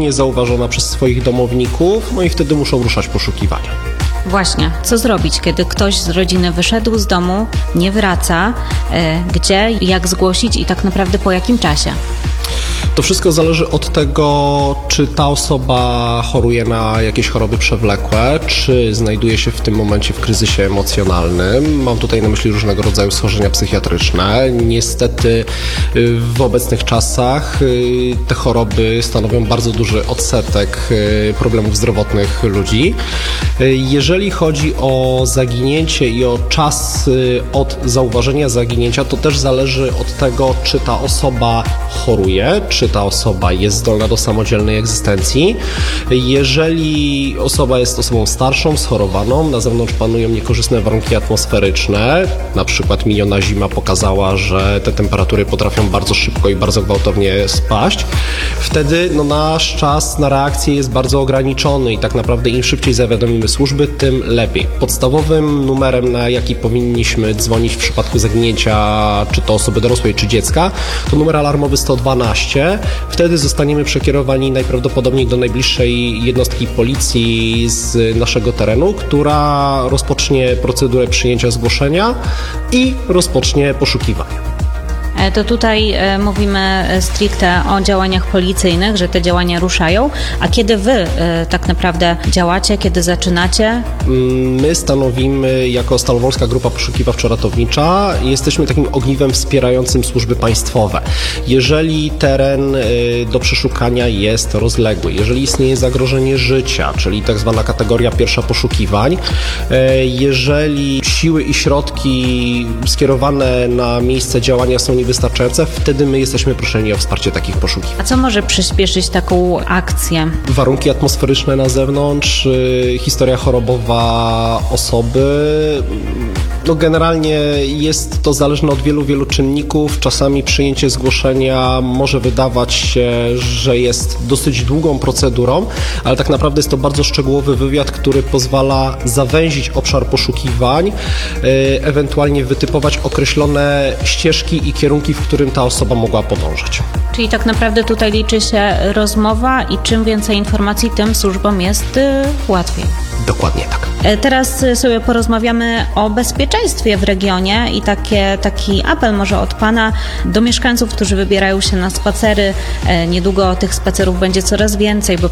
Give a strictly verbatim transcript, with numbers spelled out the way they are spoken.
niezauważona przez swoich domowników, no i wtedy muszą ruszać poszukiwania. Właśnie, co zrobić, kiedy ktoś z rodziny wyszedł z domu, nie wraca, gdzie, jak zgłosić i tak naprawdę po jakim czasie? To wszystko zależy od tego, czy ta osoba choruje na jakieś choroby przewlekłe, czy znajduje się w tym momencie w kryzysie emocjonalnym. Mam tutaj na myśli różnego rodzaju schorzenia psychiatryczne. Niestety w obecnych czasach te choroby stanowią bardzo duży odsetek problemów zdrowotnych ludzi. Jeżeli chodzi o zaginięcie i o czas od zauważenia zaginięcia, to też zależy od tego, czy ta osoba choruje, czy ta osoba jest zdolna do samodzielnej egzystencji. Jeżeli osoba jest osobą starszą, schorowaną, na zewnątrz panują niekorzystne warunki atmosferyczne, na przykład miniona zima pokazała, że te temperatury potrafią bardzo szybko i bardzo gwałtownie spaść, wtedy no, nasz czas na reakcję jest bardzo ograniczony i tak naprawdę im szybciej zawiadomimy służby, tym lepiej. Podstawowym numerem, na jaki powinniśmy dzwonić w przypadku zaginięcia czy to osoby dorosłej, czy dziecka, to numer alarmowy sto dwanaście. Wtedy zostaniemy przekierowani najprawdopodobniej do najbliższej jednostki policji z naszego terenu, która rozpocznie procedurę przyjęcia zgłoszenia i rozpocznie poszukiwania. To tutaj mówimy stricte o działaniach policyjnych, że te działania ruszają, a kiedy wy tak naprawdę działacie, kiedy zaczynacie? My stanowimy jako Stalowolska Grupa Poszukiwawczo-Ratownicza, jesteśmy takim ogniwem wspierającym służby państwowe. Jeżeli teren do przeszukania jest rozległy, jeżeli istnieje zagrożenie życia, czyli tak zwana kategoria pierwsza poszukiwań, jeżeli siły i środki skierowane na miejsce działania są niewystarczające, wtedy my jesteśmy proszeni o wsparcie takich poszukiwań. A co może przyspieszyć taką akcję? Warunki atmosferyczne na zewnątrz, historia chorobowa osoby. No generalnie jest to zależne od wielu, wielu czynników. Czasami przyjęcie zgłoszenia może wydawać się, że jest dosyć długą procedurą, ale tak naprawdę jest to bardzo szczegółowy wywiad, który pozwala zawęzić obszar poszukiwań, ewentualnie wytypować określone ścieżki i kierunki, w którym ta osoba mogła podążać. Czyli tak naprawdę tutaj liczy się rozmowa i czym więcej informacji, tym służbom jest łatwiej. Dokładnie tak. Teraz sobie porozmawiamy o bezpieczeństwie w regionie i takie, taki apel może od Pana do mieszkańców, którzy wybierają się na spacery. Niedługo tych spacerów będzie coraz więcej, bo